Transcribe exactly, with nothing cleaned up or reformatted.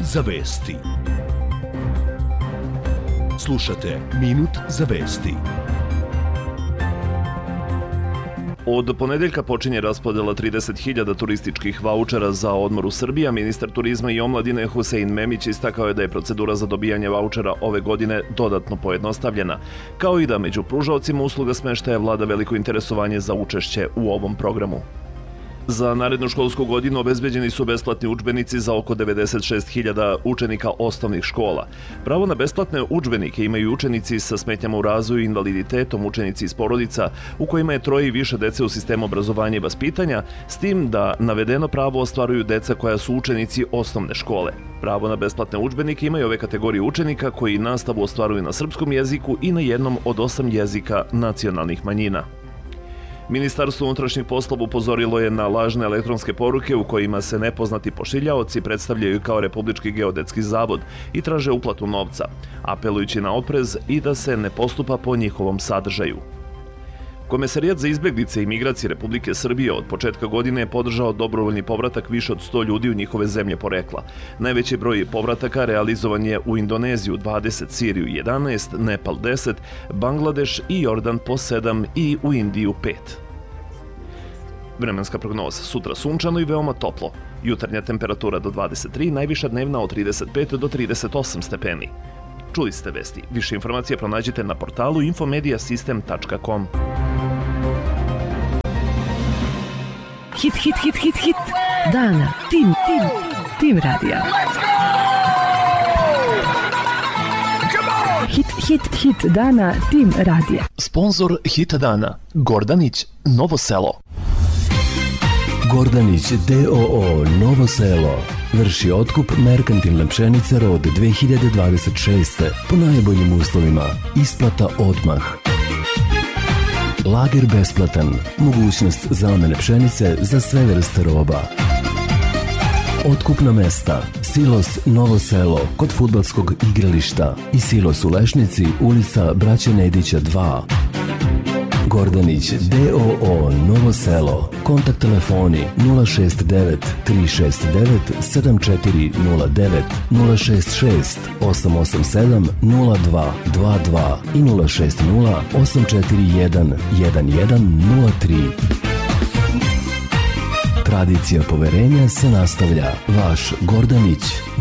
za vesti. Slušate Minut za vesti. Od ponedeljka počinje raspodela trideset hiljada turističkih vaučera za odmor u Srbiji, a ministar turizma i omladine Husein Memić istakao je da je procedura za dobijanje vaučera ove godine dodatno pojednostavljena, kao i da među pružaocima usluga smeštaja vlada veliko interesovanje za učešće u ovom programu. Za narednu školsku godinu obezbeđeni su besplatni udžbenici za oko devedeset šest hiljada učenika osnovnih škola. Pravo na besplatne udžbenike imaju učenici sa smetnjama u razvoju i invaliditetom, učenici iz porodica u kojima je troje i više dece u sistemu obrazovanja i vaspitanja, s tim da navedeno pravo ostvaruju deca koja su učenici osnovne škole. Pravo na besplatne udžbenike imaju ove kategorije učenika koji nastavu ostvaruju na srpskom jeziku i na jednom od osam jezika nacionalnih manjina. Ministarstvo unutrašnjih poslova upozorilo je na lažne elektronske poruke u kojima se nepoznati pošiljaoci predstavljaju kao Republički geodetski zavod i traže uplatu novca, apelujući na oprez i da se ne postupa po njihovom sadržaju. Komesarijat za izbeglice i migracije Republike Srbije od početka godine je podržao dobrovoljni povratak više od sto ljudi u njihove zemlje porekla. Najveći broj povrataka realizovan je u Indoneziju dvadeset, Siriju jedanaest, Nepal deset, Bangladeš i Jordan po sedam i u Indiju pet. Vremenska prognoza: sutra sunčano i veoma toplo. Jutarnja temperatura do dvadeset tri, najviša dnevna od trideset pet do trideset osam stepeni. Čuli ste vesti. Više informacija pronađite na portalu infomediasistem tačka com. Hit, hit, hit, hit, hit. Dana. Tim, tim, tim radija. Hit, hit, hit dana, tim radija. Sponzor hita dana: Gordanić, Novo Selo. Gordanić D O O Novo Selo vrši otkup merkantilne pšenice rod dve hiljade dvadeset šeste po najboljim uslovima. Isplata odmah. Lager besplatan. Mogućnost zamene pšenice za sve vrste roba. Otkupna mesta: Silos Novo Selo kod fudbalskog igrališta i Silos u Lešnici, ulica Braće Nedića dva. Gordanić D O O Novo Selo. Kontakt telefoni nula šest devet tri šest devet sedam četiri nula devet, nula šest šest osam osam sedam nula dva dva dva i nula šest nula osam četiri jedan jedan jedan nula tri. Tradicija poverenja se nastavlja. Vaš Gordanić.